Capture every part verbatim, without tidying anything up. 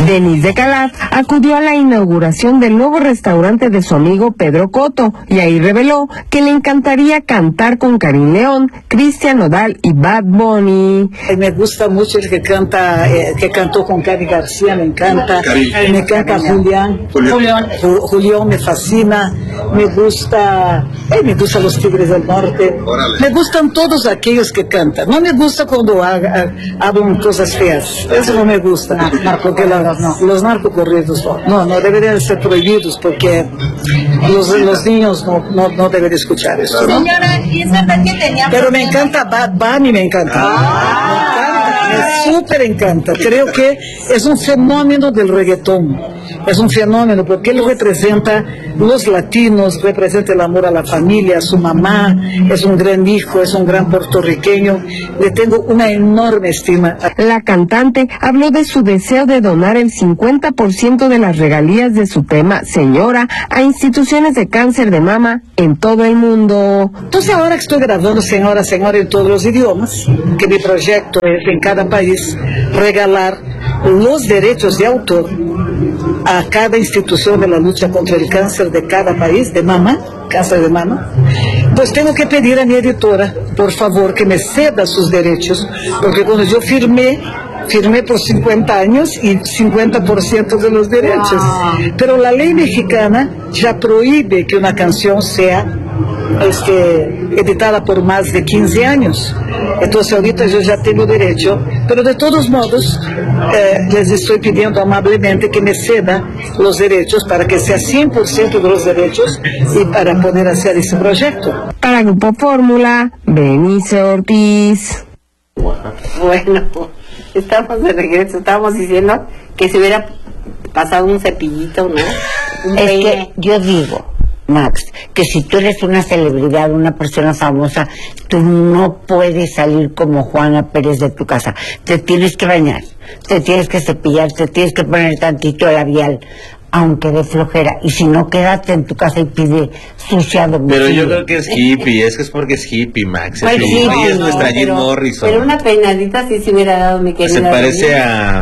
Denise de Calaf acudió a la inauguración del nuevo restaurante de su amigo Pedro Cotto y ahí reveló que le encantaría cantar con Karim León, Cristian Nodal y Bad Bunny. Me gusta mucho el que canta, eh, que cantó con Cari García, me encanta. Cari. Me encanta Julián. Julián. Julián me fascina. Me gusta, eh, me gustan los Tigres del Norte. Órale. Me gustan todos aquellos que cantan. No me gusta cuando haga, hablan cosas feas. Eso no me gusta. Porque la, no, los narcocorridos no, no deberían ser prohibidos porque los, los niños no, no, no deben escuchar eso, ¿no? Señora, ¿y es verdad que tenía? Pero me encanta Bad Bunny, me encanta. Ah. Me encanta, me súper encanta. Creo que es un fenómeno del reggaetón. Es un fenómeno porque él representa los latinos, representa el amor a la familia, a su mamá, es un gran hijo, es un gran puertorriqueño. Le tengo una enorme estima. La cantante habló de su deseo de donar el cincuenta por ciento de las regalías de su tema Señora a instituciones de cáncer de mama en todo el mundo. Entonces ahora que estoy grabando Señora, Señora en todos los idiomas, que mi proyecto es en cada país regalar los derechos de autor a cada institución de la lucha contra el cáncer de cada país, de mama, cáncer de mama, pues tengo que pedir a mi editora, por favor, que me ceda sus derechos, porque cuando yo firmé, firmé por cincuenta años y cincuenta por ciento de los derechos. Pero la ley mexicana ya prohíbe que una canción sea este, editada por más de quince años. Entonces ahorita yo ya tengo derecho, pero de todos modos eh, les estoy pidiendo amablemente que me ceda los derechos para que sea cien por ciento de los derechos y para poder hacer ese proyecto. Para Grupo Fórmula, Benice Ortiz. Bueno, estamos de regreso, estábamos diciendo que se hubiera pasado un cepillito, ¿no? Un es peine. que yo digo, Max, que si tú eres una celebridad, una persona famosa, tú no puedes salir como Juana Pérez de tu casa. Te tienes que bañar, te tienes que cepillar, te tienes que poner tantito labial, aunque de flojera. Y si no, quédate en tu casa y pide sushi a domicilio. Pero yo creo que es hippie, es que es porque es hippie, Max. Pues Es, sí, hippie, no, es nuestra no, Jim pero, Morrison. Pero una peinadita sí se hubiera dado, mi querida. Se parece a...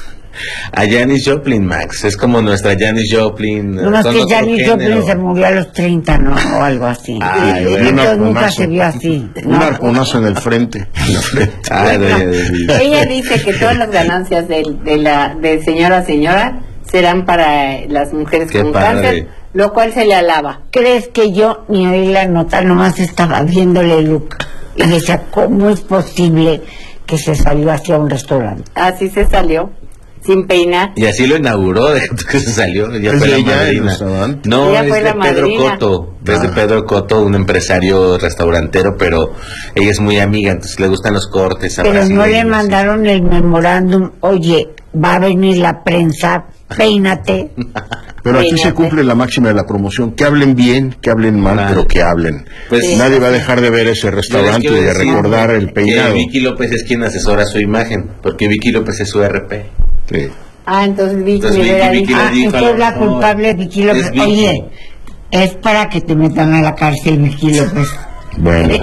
a Janis Joplin, Max. Es como nuestra Janis Joplin. No más que Janis Joplin se murió a los treinta, ¿no? O algo así. Ay, y bueno, entonces nunca se vio así, ¿no? Un arconazo en el frente. En la frente. Ay, doña Denise. Ella dice que todas las ganancias de, de la de señora a señora serán para las mujeres Qué con padre. cáncer, lo cual se le alaba. ¿Crees que yo ni oí la nota, nomás estaba viéndole el look y decía, ¿cómo es posible que se salió hacia un restaurante? Así se salió, sin peinar. Y así lo inauguró, de que se salió. Ya ¿Es fue de la ella el madrina. restaurante? No, Ella es fue de la Pedro madrina. Cotto. Es de Ah. Pedro Cotto, un empresario restaurantero, pero ella es muy amiga, entonces le gustan los cortes. a Pero Brasil, no y le así. mandaron el memorándum, oye, va a venir la prensa, peínate. Pero aquí Peínate. se cumple la máxima de la promoción, que hablen bien, que hablen mal, Mal. pero que hablen. Pues Sí. Nadie va a dejar de ver ese restaurante y Yo les de quiero decir recordar el que peinado. Vicky López es quien asesora su imagen, porque Vicky López es su R P. Sí. Ah, entonces Vicky Entonces, me hubiera Vicky- dicho, Vicky Ah, le dijo a entonces lo la mejor, culpable es Vicky López. es Vicky. Oye, es para que te metan a la cárcel, Vicky López. Bueno,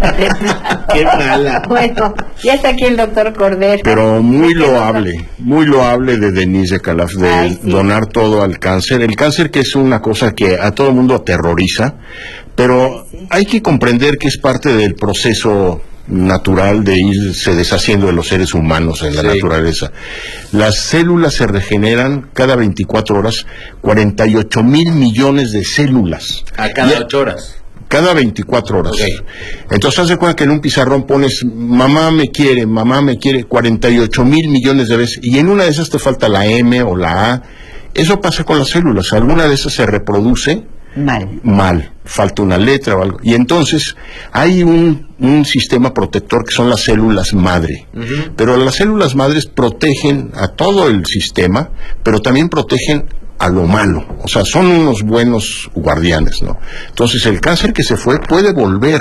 Qué mala. bueno, ya está aquí el doctor Cordero. pero muy loable, muy loable de Denise de Calaf de Ay, sí. donar todo al cáncer. El cáncer, que es una cosa que a todo el mundo aterroriza, pero Ay, sí. hay que comprender que es parte del proceso natural de irse deshaciendo de los seres humanos en la Sí. naturaleza. Las células se regeneran cada veinticuatro horas, cuarenta y ocho mil millones de células. A cada Y- ocho horas. Cada veinticuatro horas. Ok. Entonces, haz de cuenta que en un pizarrón pones, mamá me quiere, mamá me quiere, cuarenta y ocho mil millones de veces, y en una de esas te falta la M o la A. Eso pasa con las células. Alguna de esas se reproduce Mal. mal, falta una letra o algo. Y entonces hay un, un sistema protector que son las células madre. Ujú. Pero las células madres protegen a todo el sistema, pero también protegen a lo malo. O sea, son unos buenos guardianes, ¿no? Entonces el cáncer que se fue puede volver.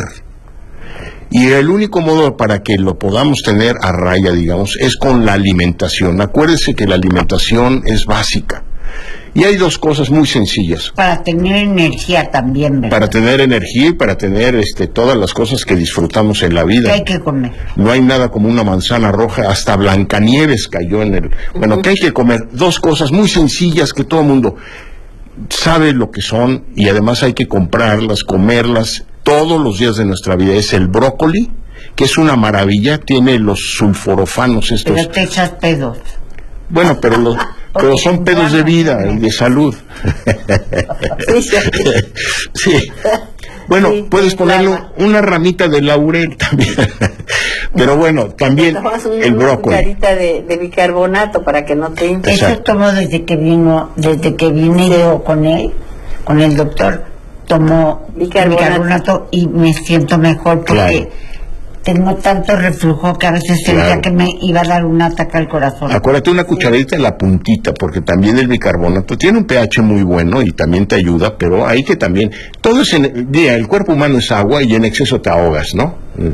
Y el único modo para que lo podamos tener a raya, digamos, es con la alimentación. Acuérdense que la alimentación es básica. Y hay dos cosas muy sencillas. Para tener energía también, ¿verdad? Para tener energía y para tener este, todas las cosas que disfrutamos en la vida. ¿Qué hay que comer? No hay nada como una manzana roja, hasta Blancanieves cayó en el... Bueno, ¿qué hay que comer? Dos cosas muy sencillas que todo el mundo sabe lo que son y además hay que comprarlas, comerlas todos los días de nuestra vida. Es el brócoli, que es una maravilla, tiene los sulforofanos estos. Pero te echas pedos. Bueno, pero los... Pero son pedos de vida y de salud. Sí, sí. Sí. Bueno, Sí, puedes sí, ponerle claro. una ramita de laurel también. Pero bueno, también Tomas un- el una brócoli. cucharita de, de bicarbonato para que no te hinches. Eso Exacto. tomó desde que vino, desde que vine yo con él, con el doctor, tomó Bicarbonato. bicarbonato y me siento mejor porque Claro. tengo tanto reflujo que a veces sentía Claro. que me iba a dar un ataque al corazón. Acuérdate una cucharadita en la puntita, porque también el bicarbonato tiene un pH muy bueno y también te ayuda, pero hay que también... Todo es en... Mira, el cuerpo humano es agua y en exceso te ahogas, ¿no?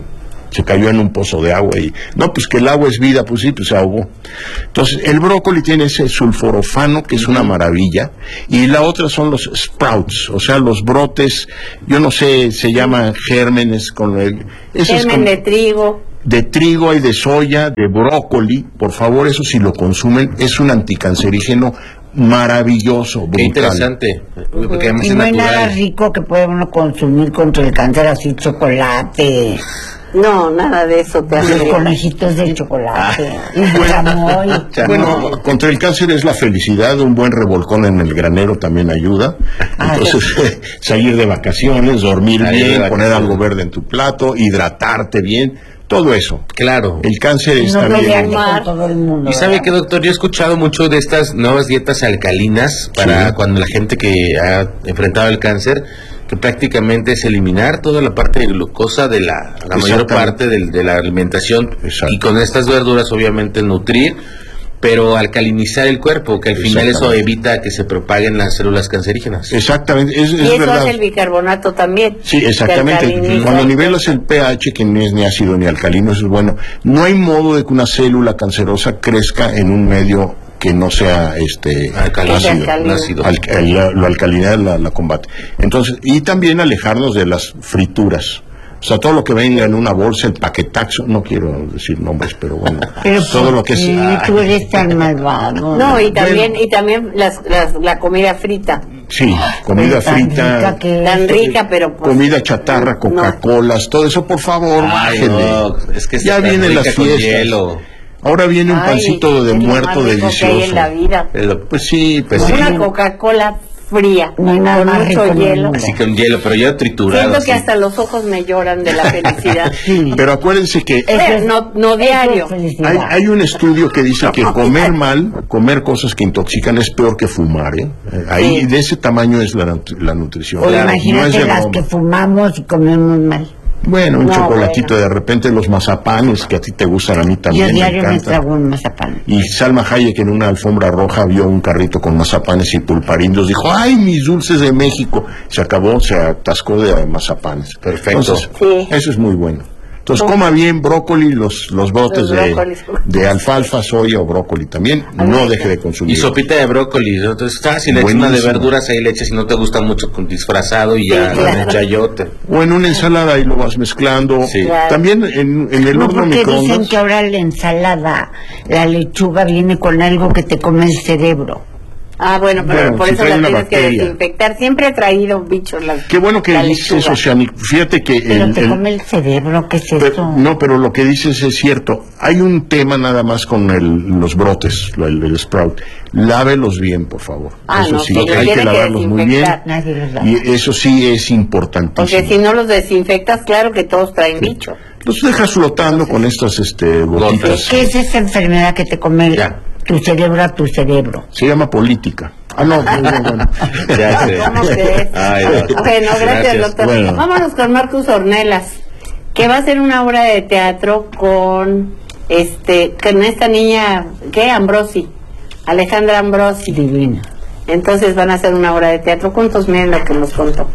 Se cayó en un pozo de agua y... No, pues que el agua es vida, pues sí, pues se ahogó. Entonces, el brócoli tiene ese sulforofano, que es una maravilla, y la otra son los sprouts, o sea, los brotes, yo no sé, se llaman gérmenes con el... eso es Germen con- de trigo. de trigo y de soya, de brócoli, por favor, eso si lo consumen, es un anticancerígeno maravilloso, brutal. Qué interesante. Porque además Y es no hay nada natural. rico que pueda uno consumir contra el cáncer, así chocolate, No, nada de eso te hace los bien. conejitos de chocolate, y chamoy. Bueno, contra el cáncer es la felicidad, un buen revolcón en el granero también ayuda. Entonces, salir de vacaciones, dormir Salir de bien, poner vacaciones. algo verde en tu plato, hidratarte bien, todo eso. Claro. El cáncer Y no está pelearte bien. con todo el mundo. Y sabe ¿verdad? que, doctor, yo he escuchado mucho de estas nuevas dietas alcalinas para Sí. cuando la gente que ha enfrentado el cáncer, que prácticamente es eliminar toda la parte de glucosa de la, la mayor Exactamente. parte del- de, la alimentación Exacto. y con estas verduras obviamente nutrir, pero alcalinizar el cuerpo, que al final eso Exactamente. evita que se propaguen las células cancerígenas. Exactamente, es, es Y eso verdad. hace el bicarbonato también. Sí, que exactamente. alcaliniza Cuando el nivelas el pH, que no es ni ácido ni alcalino, eso es bueno. No hay modo de que una célula cancerosa crezca en un medio que no sea este Alcalino. ácido. Alcalino. Ácido. Al- el- la, la alcalinidad la, la combate. Entonces, y también alejarnos de las frituras. O sea, todo lo que venga en una bolsa, el paquetaxo, no quiero decir nombres, pero bueno, Pero todo ¿por lo que es... qué ah, tú eres tan malvado? No, y también y también las, las- la comida frita. sí, comida Tan frita, rica que es. Tan rica, pero pues, comida chatarra, no. Coca-Colas, todo eso, por favor, Ay, bájenle. no, es que Ya está vienen rica las con fiestas. hielo. Ahora viene un Ay, pancito de es lo muerto más rico que hay delicioso. en la vida. Pero, Pues sí, pues sí. Una Coca-Cola fría, No hay nada con más mucho rico en el hielo. mundo. así con hielo, pero ya triturado. Siento así. que hasta los ojos me lloran de la felicidad. Sí. Pero acuérdense que Eso es- no, no eso es diario. felicidad. hay, hay un estudio que dice que comer mal, comer cosas que intoxican es peor que fumar, ¿eh? Eh, Ahí, Sí. de ese tamaño es la, nut- la nutrición. O Claro, no imagínate es de las broma. que fumamos y comemos mal. Bueno, un No, chocolatito, bueno. de repente los mazapanes que a ti te gustan, a mí también Yo me diario me encantan. trago un mazapán. Y Salma Hayek en una alfombra roja vio un carrito con mazapanes y pulparindos. Dijo, ¡ay, mis dulces de México! Se acabó, se atascó de mazapanes. Perfecto. Entonces, Sí. eso es muy bueno. Entonces, coma bien brócoli, los, los brotes Los de, brócolis. de alfalfa, soya o brócoli también. No deje de consumir. Y sopita de brócoli, ¿no? Entonces fácil, le echas una de Buenísimo. verduras, ahí le echas, si no te gusta mucho con disfrazado y ya Sí, con claro. el chayote. O en una ensalada y lo vas mezclando. Sí. Claro. También en, en el No, horno porque dicen microondas. que ahora la ensalada, la lechuga viene con algo que te come el cerebro. Ah, bueno, pero Bueno, por si eso trae la una tienes que bacteria. desinfectar. Siempre ha traído bichos la Qué bueno que la dices lechuga. eso, Shani. Fíjate que... Pero el- te el- come el cerebro, ¿qué es Pero- eso? no, pero lo que dices es cierto. Hay un tema nada más con el- los brotes, el, el sprout. Lávelos bien, por favor. Ah, eso no, sí, sí, los hay tiene que que lavarlos muy bien. desinfectar. Nadie los lava. Y eso sí es importantísimo. Porque si no los desinfectas, claro que todos traen bichos. Los dejas flotando con estas este, gotitas. ¿Qué es esa enfermedad que te come Ya. tu cerebro a tu cerebro? Se llama política. Ah, no, no, no, bueno. Ya sé. ¿Cómo crees? Ay, no. Bueno, gracias, doctor. Bueno. Vámonos con Marcus Ornelas, que va a hacer una obra de teatro con este con esta niña, ¿qué? Ambrosi, Alejandra Ambrosi. Divina. Entonces van a hacer una obra de teatro juntos, miren lo que nos contó.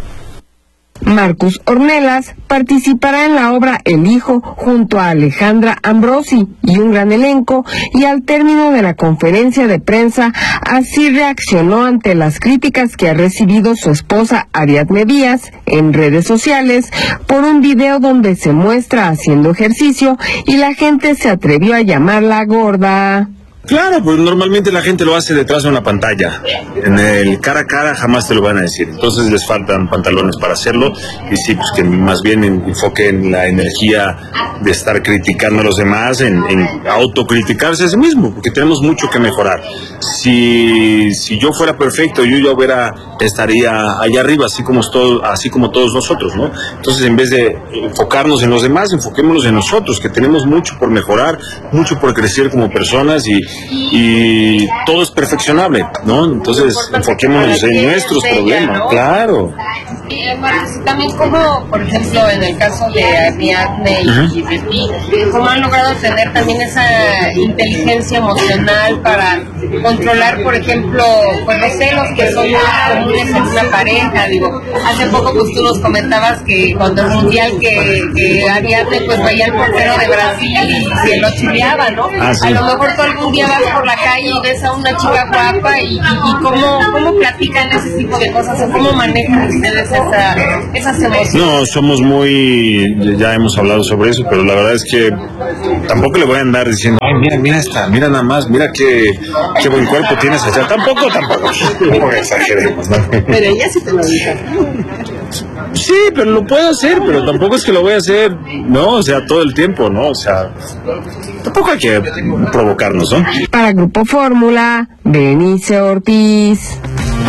Marcus Ornelas participará en la obra El Hijo junto a Alejandra Ambrosi y un gran elenco, y al término de la conferencia de prensa Así reaccionó ante las críticas que ha recibido su esposa Ariadne Díaz en redes sociales por un video donde se muestra haciendo ejercicio y la gente se atrevió a llamarla gorda. Claro, pues normalmente la gente lo hace detrás de una pantalla. En el cara a cara jamás te lo van a decir. Entonces les faltan pantalones para hacerlo. Y sí, pues que más bien enfoquen la energía de estar criticando a los demás en, en autocriticarse a sí mismo, porque tenemos mucho que mejorar. Si, si yo fuera perfecto, yo ya hubiera, estaría allá arriba, así como, todo, así como todos nosotros, ¿no? Entonces, en vez de enfocarnos en los demás, enfoquémonos en nosotros, que tenemos mucho por mejorar, mucho por crecer como personas y y todo es perfeccionable, ¿no? Entonces, enfoquémonos en nuestros problemas, ¿no? Claro. Y Marcos, también como, por ejemplo, en el caso de Ariadne y, uh-huh. y de ti, ¿cómo han logrado tener también esa inteligencia emocional para controlar, por ejemplo, pues los celos que son muy comunes en una pareja? Digo, hace poco pues tú nos comentabas que cuando el mundial que, que Ariadne pues veía el portero de Brasil y se lo chileaba, ¿no? Ah, sí. A lo mejor tú algún día vas por la calle y ves a una chica guapa y, y, y cómo, cómo platican ese tipo de cosas o cómo manejan ustedes esa, esas emociones. No, somos muy, ya hemos hablado sobre eso, pero la verdad es que tampoco le voy a andar diciendo, ay, mira, mira esta, mira nada más, mira qué, qué buen cuerpo tienes allá. Tampoco, tampoco, tampoco exageremos, ¿no? Pero ella sí te lo dice. Sí, pero lo puedo hacer, pero tampoco es que lo voy a hacer, ¿no? O sea, todo el tiempo, ¿no? O sea, tampoco hay que provocarnos, ¿no? Para Grupo Fórmula, Benice Ortiz.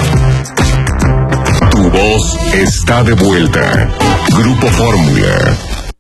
Tu voz está de vuelta. Grupo Fórmula.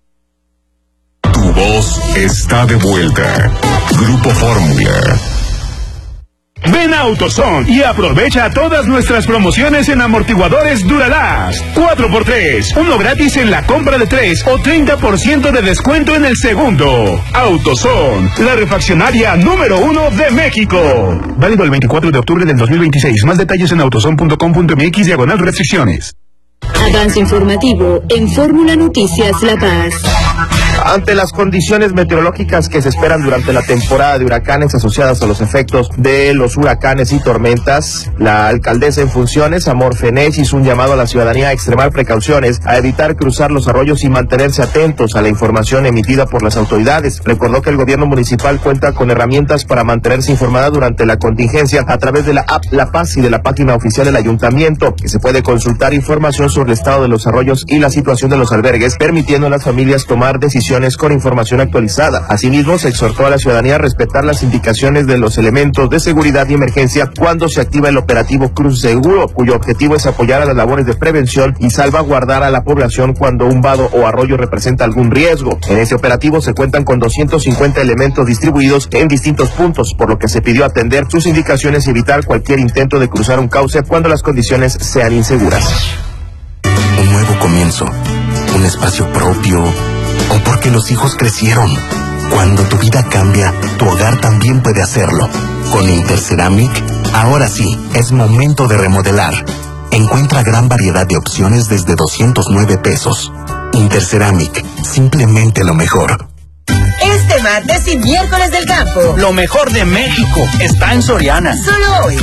Tu voz está de vuelta. Grupo Fórmula. Ven a AutoZone y aprovecha todas nuestras promociones en amortiguadores Duralast. cuatro por tres, uno gratis en la compra de tres o treinta por ciento de descuento en el segundo. AutoZone, la refaccionaria número uno de México. Válido el veinticuatro de octubre del dos mil veintiséis. Más detalles en autozone punto com punto m x diagonal restricciones. Avance informativo en Fórmula Noticias La Paz. Ante las condiciones meteorológicas que se esperan durante la temporada de huracanes asociadas a los efectos de los huracanes y tormentas, la alcaldesa en funciones, Amor Fenech, hizo un llamado a la ciudadanía a extremar precauciones, a evitar cruzar los arroyos y mantenerse atentos a la información emitida por las autoridades. Recordó que el gobierno municipal cuenta con herramientas para mantenerse informada durante la contingencia a través de la app La Paz y de la página oficial del ayuntamiento, que se puede consultar información sobre el estado de los arroyos y la situación de los albergues, permitiendo a las familias tomar decisiones con información actualizada. Asimismo, se exhortó a la ciudadanía a respetar las indicaciones de los elementos de seguridad y emergencia cuando se activa el operativo Cruz Seguro, cuyo objetivo es apoyar a las labores de prevención y salvaguardar a la población cuando un vado o arroyo representa algún riesgo. En ese operativo se cuentan con doscientos cincuenta elementos distribuidos en distintos puntos, por lo que se pidió atender sus indicaciones y evitar cualquier intento de cruzar un cauce cuando las condiciones sean inseguras. Un nuevo comienzo, un espacio propio, o porque los hijos crecieron. Cuando tu vida cambia, tu hogar también puede hacerlo. Con Interceramic, ahora sí, es momento de remodelar. Encuentra gran variedad de opciones desde doscientos nueve pesos. Interceramic, simplemente lo mejor. Este martes y miércoles del campo, lo mejor de México está en Soriana. Solo hoy.